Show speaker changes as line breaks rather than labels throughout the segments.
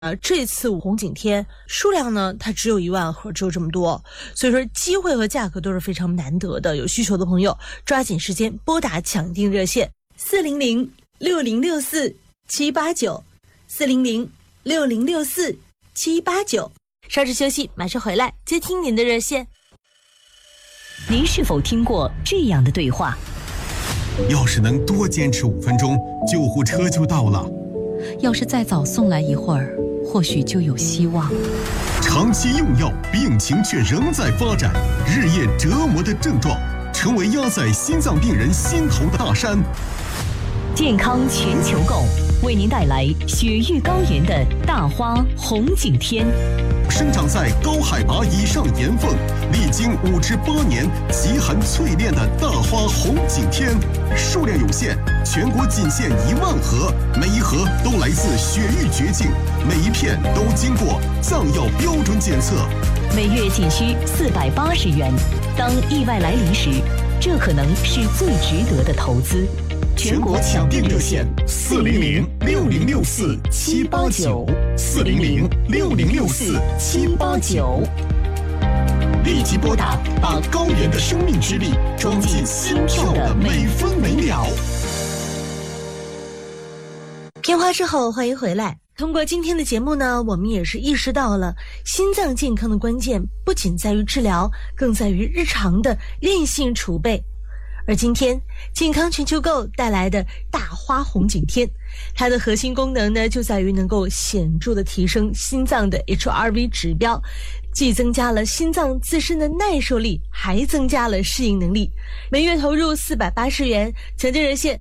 这次红景天数量呢，它只有1万盒，只有这么多，所以说机会和价格都是非常难得的。有需求的朋友抓紧时间拨打抢订热线400-6064-789，400-6064-789。稍事休息，马上回来接听您的热线。
您是否听过这样的对话？
要是能多坚持5分钟，救护车就到了。
要是再早送来一会儿，或许就有希望。
长期用药，病情却仍在发展，日夜折磨的症状，成为压在心脏病人心头的大山。
健康全球购为您带来雪域高原的大花红景天。
生长在高海拔以上岩缝，历经5至8年极寒淬炼的大花红景天，数量有限，全国仅限1万盒，每一盒都来自雪域绝境，每一片都经过藏药标准检测，
每月仅需480元。当意外来临时，这可能是最值得的投资。
全国抢订热线400-6064-789，400-6064-789，立即拨打，把高原的生命之力装进心跳的每分每秒。
片花之后，欢迎回来。通过今天的节目呢，我们也是意识到了心脏健康的关键不仅在于治疗，更在于日常的韧性储备。而今天健康全球购带来的大花红景天，它的核心功能呢，就在于能够显著的提升心脏的 HRV 指标，既增加了心脏自身的耐受力，还增加了适应能力。每月投入480元，抢订热线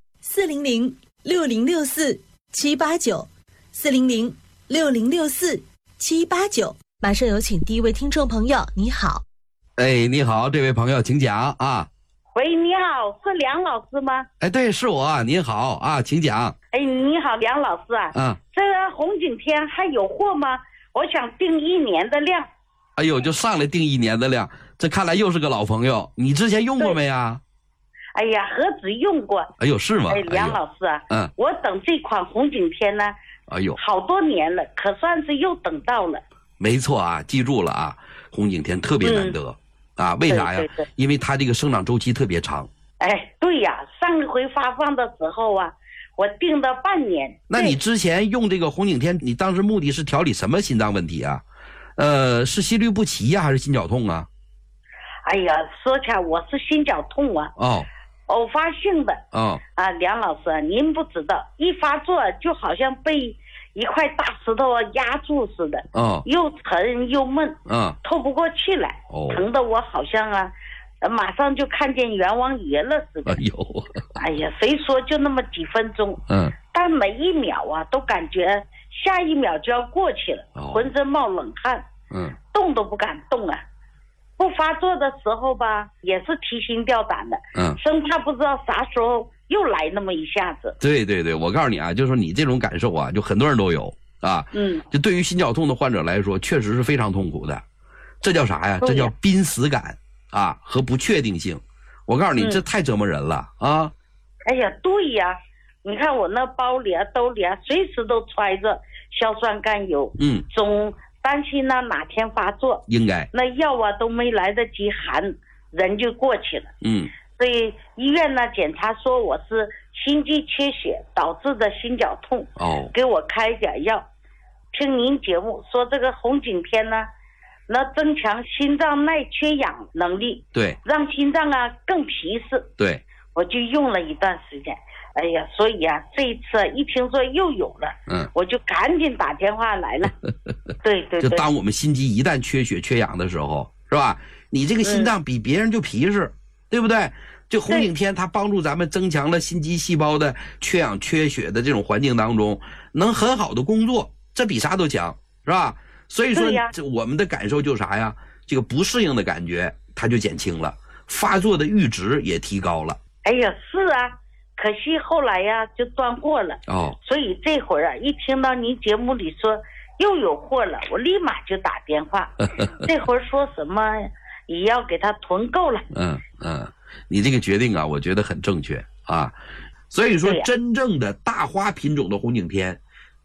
400-6064-789，400-6064-789。马上有请第一位听众朋友，你好。
你好，这位朋友请讲啊。
喂，你好，是梁老师吗？
对，是我，您好啊，请讲。
你好，梁老师啊。这个红景天还有货吗？我想订1年的量。
哎呦，就上来订1年的量，这看来又是个老朋友。你之前用过没呀？
哎呀，何止用过。
哎呦，是吗？
梁老师啊，我等这款红景天呢，好多年了，可算是又等到了。
没错啊，记住了啊，红景天特别难得。为啥呀？
对，
因为它这个生长周期特别长。
对呀，上一回发放的时候啊，我订的半年。
那你之前用这个红景天，你当时目的是调理什么心脏问题啊？是心律不齐呀，还是心绞痛啊？
哎呀，说起来我是心绞痛啊。偶发性的。梁老师，您不知道，一发作就好像被一块大石头压住似的，又沉又闷，透不过气来，疼得我好像马上就看见阎王爷了似的。哎呀，谁说就那么几分钟，但每一秒啊都感觉下一秒就要过去了，浑身冒冷汗，动都不敢动啊。不发作的时候吧，也是提心吊胆的，生怕不知道啥时候又来那么一下子。
对，我告诉你啊，就是说你这种感受啊，就很多人都有啊。就对于心绞痛的患者来说，确实是非常痛苦的。这叫啥呀？这叫濒死感啊和不确定性。我告诉你，这太折磨人了啊！
哎呀，对呀，你看我那包里啊、兜里啊，随时都揣着硝酸甘油，总担心哪天发作，
应该
那药啊都没来得及含，人就过去了。所以医院呢检查说我是心肌缺血导致的心绞痛，给我开点药。听您节目说这个红景天呢，那增强心脏耐缺氧能力，
对，
让心脏啊更皮实，
对，
我就用了一段时间。哎呀，所以啊，这一次一听说又有了，我就赶紧打电话来了。对，
就当我们心肌一旦缺血缺氧的时候，是吧？你这个心脏比别人就皮实，对不对？这红景天它帮助咱们增强了心肌细胞的缺氧缺血的这种环境当中，能很好的工作，这比啥都强，是吧？所以说，这我们的感受就是啥呀？这个不适应的感觉它就减轻了，发作的阈值也提高了。
哎呀，是啊。可惜后来呀就断货了，所以这会儿啊一听到您节目里说又有货了，我立马就打电话。这会儿说什么也要给他囤够了。
你这个决定啊，我觉得很正确啊。所以说，真正的大花品种的红景天，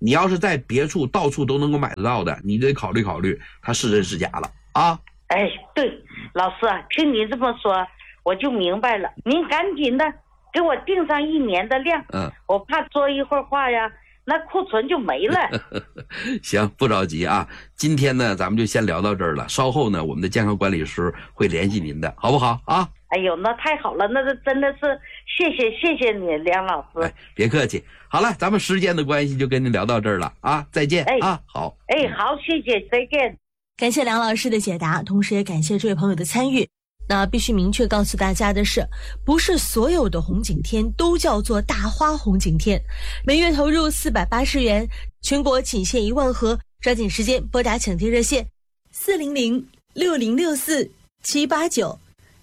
你要是在别处到处都能够买得到的，你得考虑考虑它是真是假了啊。
哎，对，老师啊，听你这么说我就明白了，您赶紧的给我定上1年的量，我怕做一会儿话呀，那库存就没了。
行，不着急啊，今天呢咱们就先聊到这儿了，稍后呢我们的健康管理师会联系您的，好不好啊？
哎呦，那太好了，那真的是谢谢你梁老师。
哎，别客气。好了，咱们时间的关系就跟您聊到这儿了啊，再见啊。好，
好，谢谢，再见。
感谢梁老师的解答，同时也感谢这位朋友的参与。那必须明确告诉大家的是，不是所有的红景天都叫做大花红景天。每月投入480元，全国仅限1万盒，抓紧时间拨打抢贴热线400-6064-789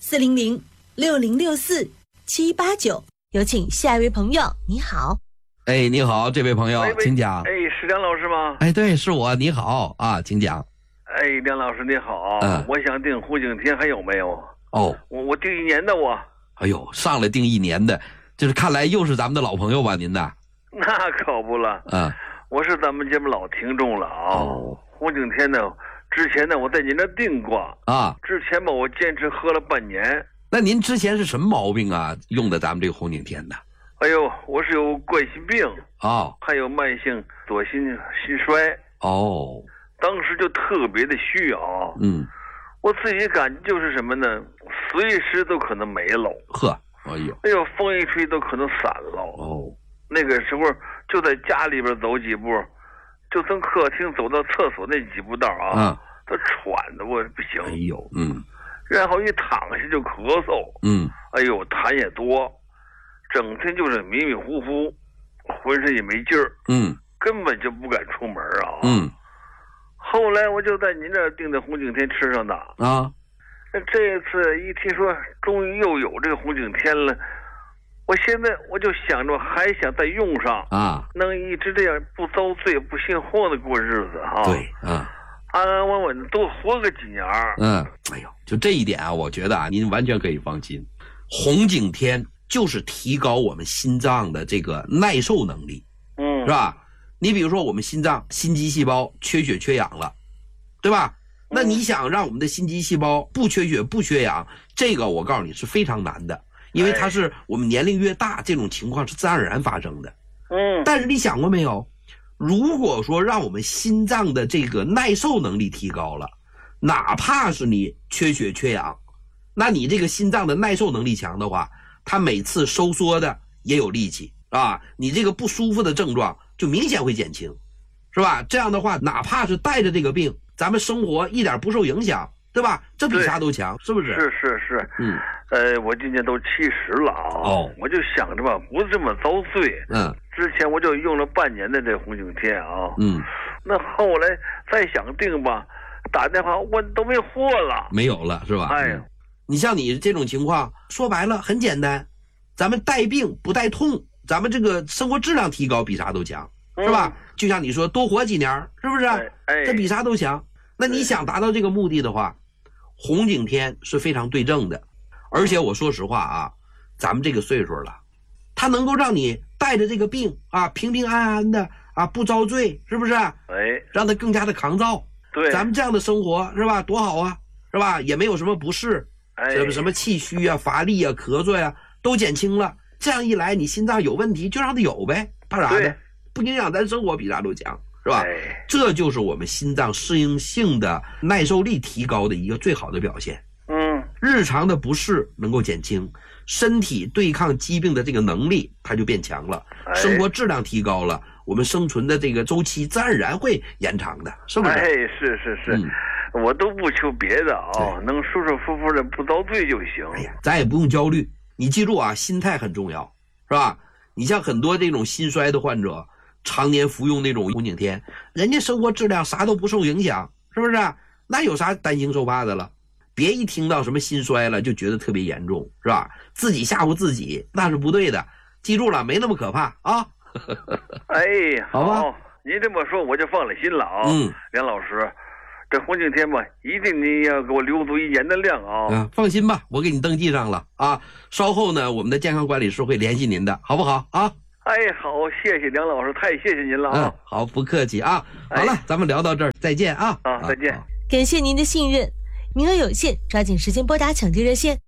400-6064-789。有请下一位朋友，你好。
哎，你好，这位朋友，请讲。
哎，是梁老师吗？
哎，对，是我，你好啊，请讲。
哎，梁老师你好，我想订红景天，还有没有？
哦，
我订1年的我。
哎呦，上来订1年的，就是看来又是咱们的老朋友吧，您的？
那可不了，我是咱们节目老听众了啊。红景天呢，之前呢我在您那订过
啊，
之前吧我坚持喝了半年。
那您之前是什么毛病啊？用的咱们这个红景天的？
哎呦，我是有冠心病还有慢性左心衰当时就特别的需要我自己感觉就是什么呢？随时都可能没了。
呵，哎呦，
风一吹都可能散了。那个时候就在家里边走几步，就从客厅走到厕所那几步道都喘的我不行。
哎呦，
然后一躺下就咳嗽。哎呦，痰也多，整天就是迷迷糊糊，浑身也没劲儿。根本就不敢出门后来我就在您这儿订的红景天吃上的这次一听说终于又有这个红景天了，我现在我就想着还想再用上能一直这样不遭罪不心慌的过日子
对
安安稳稳的多活个几年
哎呦，就这一点啊，我觉得您完全可以放心。红景天就是提高我们心脏的这个耐受能力是吧？你比如说我们心脏心肌细胞缺血缺氧了，对吧？那你想让我们的心肌细胞不缺血不缺氧，这个我告诉你是非常难的，因为它是我们年龄越大，这种情况是自然而然发生的。但是你想过没有，如果说让我们心脏的这个耐受能力提高了，哪怕是你缺血缺氧，那你这个心脏的耐受能力强的话，它每次收缩的也有力气你这个不舒服的症状就明显会减轻，是吧？这样的话，哪怕是带着这个病，咱们生活一点不受影响，对吧？这比啥都强，是不是？
是。我今年都70了我就想着吧，不这么遭罪。之前我就用了半年的这红景天那后来再想订吧，打电话问都没货了，
没有了，是吧？你像你这种情况，说白了很简单，咱们带病不带痛，咱们这个生活质量提高比啥都强，是吧？就像你说多活几年，是不是？这比啥都强。那你想达到这个目的的话，红景天是非常对症的。而且我说实话咱们这个岁数了，它能够让你带着这个病平平安安的不遭罪，是不是？让它更加的抗造。对，咱们这样的生活是吧？多好是吧？也没有什么不适，什么气虚乏力咳嗽都减轻了。这样一来，你心脏有问题就让它有呗，怕啥的？不影响咱生活比啥都强，是吧？这就是我们心脏适应性的耐受力提高的一个最好的表现。日常的不适能够减轻，身体对抗疾病的这个能力它就变强了，生活质量提高了，我们生存的这个周期自然而然会延长的，是不是？
是。我都不求别的能舒舒服服的不遭罪就行。
咱也不用焦虑，你记住心态很重要，是吧？你像很多这种心衰的患者，常年服用那种红景天，人家生活质量啥都不受影响，是不是？那有啥担心受怕的了？别一听到什么心衰了就觉得特别严重，是吧？自己吓唬自己那是不对的，记住了，没那么可怕好吧，
您这么说我就放了心了梁老师，这红景天吧，一定您要给我留足1年的量
放心吧，我给你登记上了稍后呢，我们的健康管理师会联系您的，好不好
哎，好，谢谢梁老师，太谢谢您了啊！
好，不客气啊。好了，咱们聊到这儿，再见啊！
再见。
感谢您的信任，名额有限，抓紧时间拨打抢救热线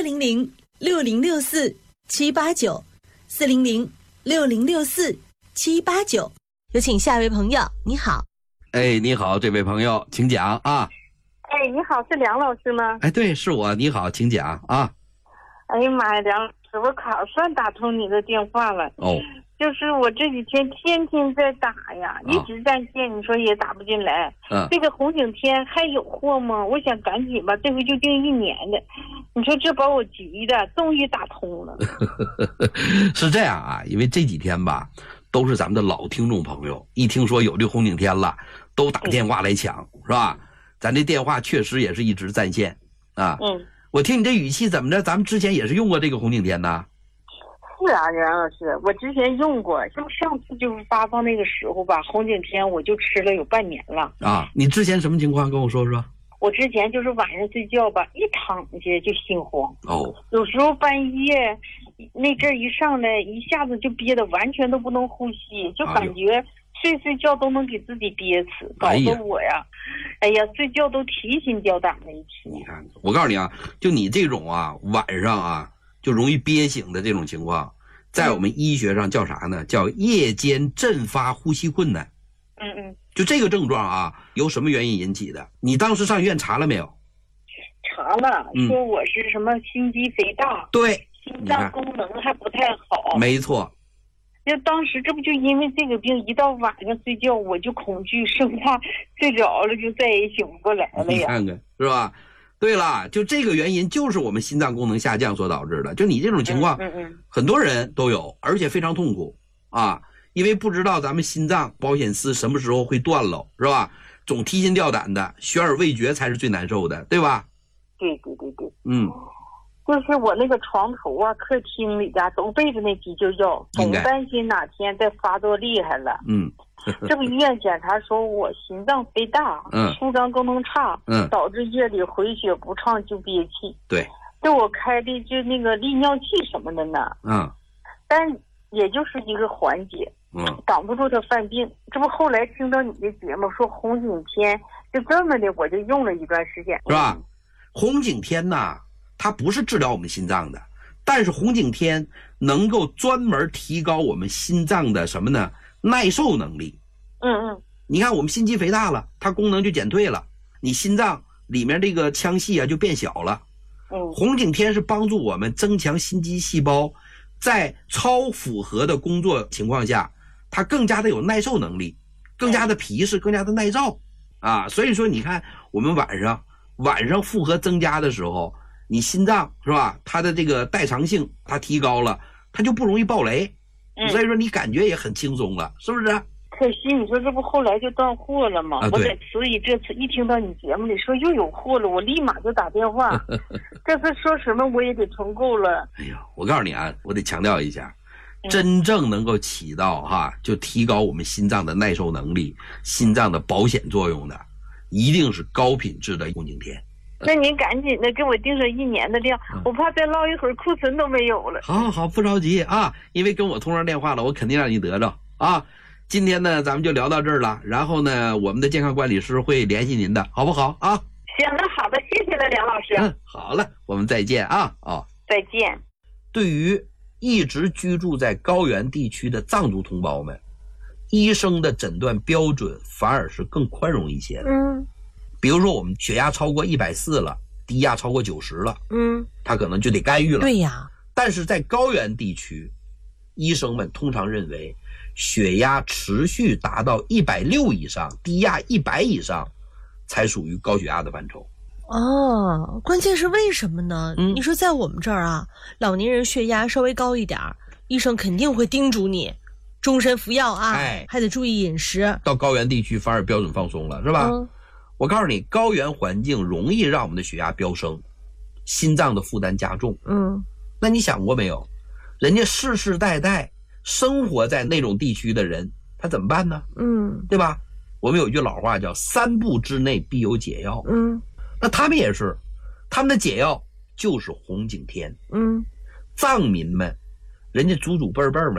400-6064-789，400-6064-789。有请下一位朋友，你好。
哎，你好，这位朋友，请讲啊。
哎，你好，是梁老师吗？
哎，对，是我，你好，请讲啊。
哎呀妈呀，梁老师，我可算打通你的电话了。就是我这几天天天在打呀，一直在线，你说也打不进来。这个红景天还有货吗？我想赶紧吧，这回就订1年的。你说这把我急的，终于打通了。
是这样啊，因为这几天吧，都是咱们的老听众朋友，一听说有这红景天了，都打电话来抢，是吧？咱这电话确实也是一直在线啊。我听你这语气怎么着？咱们之前也是用过这个红景天呢。
是啊，梁老师，我之前用过，就上次就是发放那个时候吧，红景天我就吃了有半年了。
你之前什么情况？跟我说说。
我之前就是晚上睡觉吧，一躺下就心慌。有时候半夜那阵一上来，一下子就憋得完全都不能呼吸，就感觉睡觉都能给自己憋死，搞得我呀，睡觉都提心吊胆的一起。
你看，我告诉你啊，就你这种啊，晚上啊就容易憋醒的这种情况，在我们医学上叫啥呢？叫夜间阵发呼吸困难。就这个症状啊，由什么原因引起的？你当时上医院查了没有？
查了，说我是什么心肌肥大，
对，
心脏功能还不太好。
没错。
就当时这不就因为这个病，一到晚上睡觉我就恐惧，生怕睡着了就再也醒不过来了呀。
你看看是吧？对了，就这个原因就是我们心脏功能下降所导致的。就你这种情况，很多人都有，而且非常痛苦啊。因为不知道咱们心脏保险丝什么时候会断了，是吧？总提心吊胆的，悬而未决才是最难受的，对吧？
对。就是我那个床头啊，客厅里家总备着那急救药，总担心哪天再发作厉害了。这不医院检查说我心脏肥大，舒张功能差，导致夜里回血不畅就憋气。
对，
就我开的就那个利尿剂什么的呢。但也就是一个缓解。挡不住他犯病。这不后来听到你的节目说红景天，就这么的我就用了一段时间，
是吧？红景天呐，它不是治疗我们心脏的，但是红景天能够专门提高我们心脏的什么呢？耐受能力。你看我们心肌肥大了，它功能就减退了，你心脏里面这个腔隙啊就变小了。红景天是帮助我们增强心肌细胞在超负荷的工作情况下，它更加的有耐受能力，更加的皮实，更加的耐造啊。所以说你看我们晚上负荷增加的时候，你心脏是吧，它的这个代偿性它提高了，它就不容易爆雷。所以说你感觉也很轻松了，是不是？
可惜你说这不后来就断货了吗？我所以这次一听到你节目里说又有货了，我立马就打电话。这次说什么我也得存够了。
哎呀，我告诉你啊，我得强调一下，真正能够起到就提高我们心脏的耐受能力、心脏的保险作用的，一定是高品质的红景天。
那您赶紧的给我订上1年的量，我怕再唠一会儿库存都没有了。
好，不着急啊，因为跟我通上电话了，我肯定让你得着啊。今天呢，咱们就聊到这儿了。然后呢，我们的健康管理师会联系您的，好不好啊？
行，那好的，谢谢了，梁老师。
好了，我们再见啊！
再见。
对于一直居住在高原地区的藏族同胞们，医生的诊断标准反而是更宽容一些的。比如说我们血压超过140了，低压超过90了，他可能就得干预了。
对呀。
但是在高原地区，医生们通常认为血压持续达到160以上，低压100以上才属于高血压的范畴。
关键是为什么呢？你说在我们这儿啊，老年人血压稍微高一点，医生肯定会叮嘱你终身服药啊，还得注意饮食。
到高原地区反而标准放松了，是吧？我告诉你，高原环境容易让我们的血压飙升，心脏的负担加重。那你想过没有，人家世世代代生活在那种地区的人，他怎么办呢？对吧？我们有一句老话叫3步之内必有解药。那他们也是，他们的解药就是红景天。藏民们，人家祖祖辈辈们，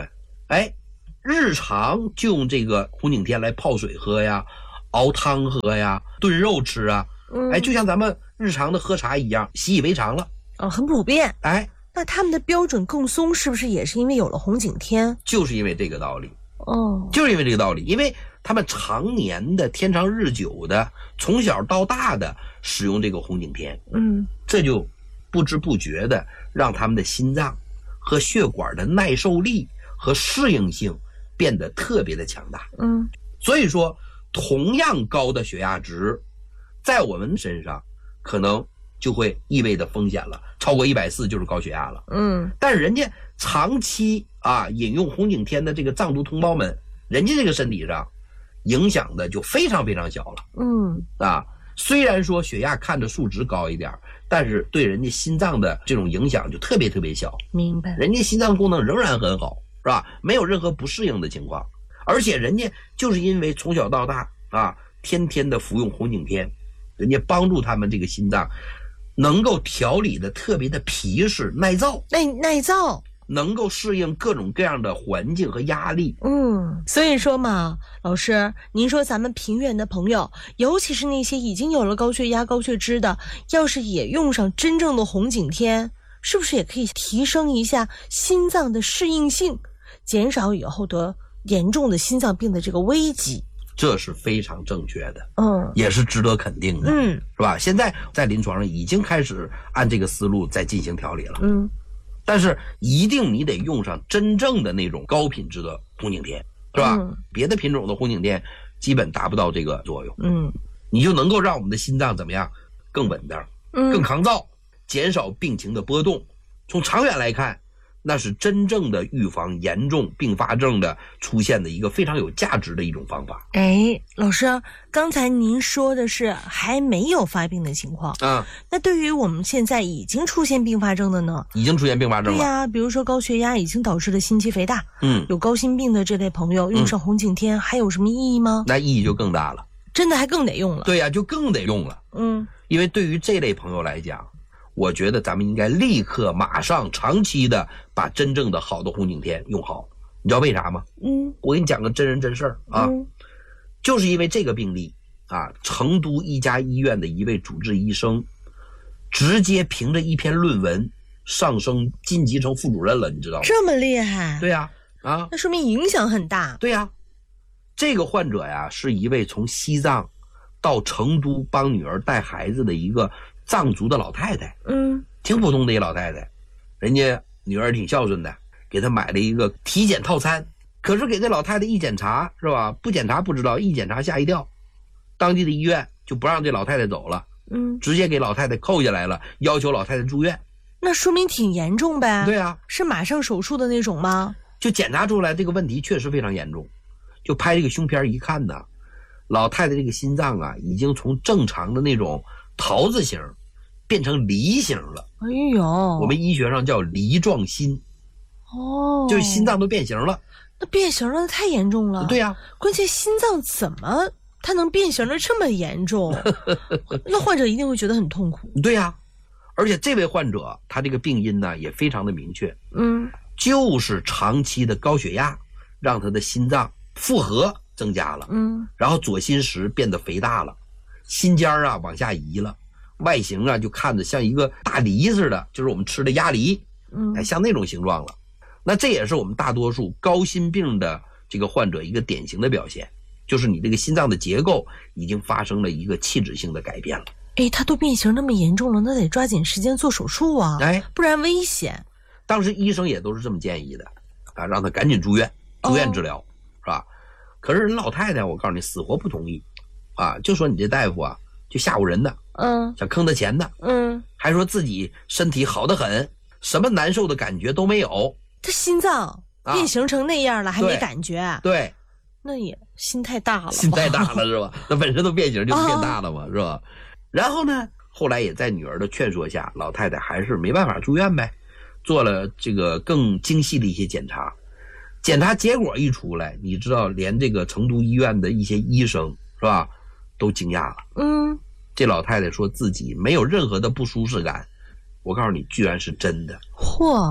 日常就用这个红景天来泡水喝呀，熬汤喝呀，炖肉吃啊，就像咱们日常的喝茶一样，习以为常了。
很普遍。那他们的标准更松，是不是也是因为有了红景天？
就是因为这个道理。就是因为这个道理，因为他们常年的天长日久的，从小到大的使用这个红景天，这就不知不觉的让他们的心脏和血管的耐受力和适应性变得特别的强大。所以说同样高的血压值在我们身上可能就会意味着风险了，超过140就是高血压了。但是人家长期饮用红景天的这个藏族同胞们，人家这个身体上影响的就非常非常小了。虽然说血压看着数值高一点，但是对人家心脏的这种影响就特别特别小。
明白。
人家心脏功能仍然很好，是吧？没有任何不适应的情况，而且人家就是因为从小到大天天的服用红景天，人家帮助他们这个心脏能够调理的特别的皮实耐造，能够适应各种各样的环境和压力。
所以说嘛，老师，您说咱们平原的朋友，尤其是那些已经有了高血压、高血脂的，要是也用上真正的红景天，是不是也可以提升一下心脏的适应性，减少以后得严重的心脏病的这个危机？
这是非常正确的，也是值得肯定的，是吧？现在在临床上已经开始按这个思路在进行调理了，但是一定你得用上真正的那种高品质的红景天，是吧？别的品种的红景天基本达不到这个作用，你就能够让我们的心脏怎么样更稳当，更抗造，减少病情的波动。从长远来看，那是真正的预防严重并发症的出现的一个非常有价值的一种方法。
老师，刚才您说的是还没有发病的情况那对于我们现在已经出现并发症的呢？
已经出现并发症了。
对呀，比如说高血压已经导致了心肌肥大，有高心病的这类朋友用上红景天还有什么意义吗？
那意义就更大了，
真的还更得用了。
对呀，就更得用了。因为对于这类朋友来讲，我觉得咱们应该立刻马上长期的把真正的好的红景天用好。你知道为啥吗？我给你讲个真人真事儿就是因为这个病例成都一家医院的一位主治医生直接凭着一篇论文上升晋级成副主任了，你知道吗？
这么厉害？
对呀，
那说明影响很大。
对呀，这个患者呀是一位从西藏到成都帮女儿带孩子的一个藏族的老太太，挺普通的一老太太，人家女儿挺孝顺的，给她买了一个体检套餐。可是给这老太太一检查，是吧？不检查不知道，一检查吓一跳，当地的医院就不让这老太太走了，直接给老太太扣下来了，要求老太太住院。
那说明挺严重呗？
对啊，
是马上手术的那种吗？
就检查出来这个问题确实非常严重，就拍这个胸片一看呢，老太太这个心脏已经从正常的那种桃子形变成梨形了。我们医学上叫梨状心。就是心脏都变形了。
那变形了太严重了。
对呀，
关键心脏怎么它能变形的这么严重？那患者一定会觉得很痛苦。
对呀，而且这位患者他这个病因呢也非常的明确，就是长期的高血压让他的心脏负荷增加了，然后左心室变得肥大了，心尖往下移了，外形就看着像一个大梨似的，就是我们吃的鸭梨，像那种形状了。那这也是我们大多数高心病的这个患者一个典型的表现，就是你这个心脏的结构已经发生了一个器质性的改变了。
它都变形那么严重了，那得抓紧时间做手术啊，不然危险。
当时医生也都是这么建议的让他赶紧住院治疗，是吧？可是人老太太我告诉你死活不同意就说你这大夫就吓唬人的，想坑他钱的，还说自己身体好得很，什么难受的感觉都没有。
他心脏变形成那样了，还没感觉？
对，
那也心太大了，
是吧？那本身都变形就是变大了嘛，是吧？然后呢，后来也在女儿的劝说下，老太太还是没办法住院呗，做了这个更精细的一些检查。检查结果一出来，你知道，连这个成都医院的一些医生是吧，都惊讶了。这老太太说自己没有任何的不舒适感，我告诉你，居然是真的。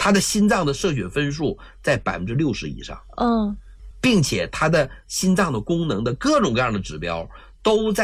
他的心脏的射血分数在60%以上，并且他的心脏的功能的各种各样的指标都在